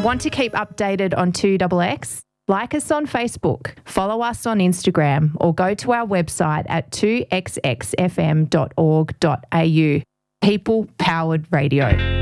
Want to keep updated on 2XX? Like us on Facebook, follow us on Instagram, or go to our website at 2xxfm.org.au. People Powered Radio.